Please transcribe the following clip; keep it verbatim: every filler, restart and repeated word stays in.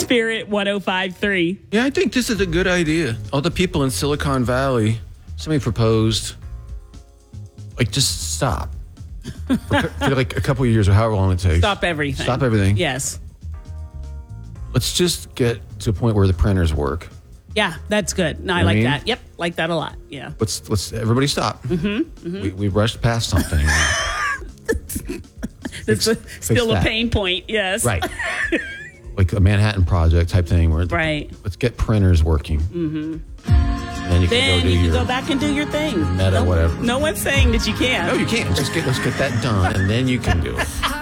Spirit one oh five point three. Yeah, I think this is a good idea. All the people in Silicon Valley, somebody proposed, like, just stop. for, for like a couple of years or however long it takes. Stop everything. Stop everything. Yes. Let's just get to a point where the printers work. Yeah, that's good. No, I You know like what I mean? that. Yep, like that a lot. Yeah. Let's let's everybody stop. Mm-hmm, mm-hmm. We, we rushed past something. That's a, still a that. pain point. Yes. Right. Like a Manhattan Project type thing where Right. let's get printers working. Mm-hmm. And then you can Then go do you can your go back and do your thing. meta no, whatever. No one's saying that you can't. No, you can't. Just get let's get that done and then you can do it.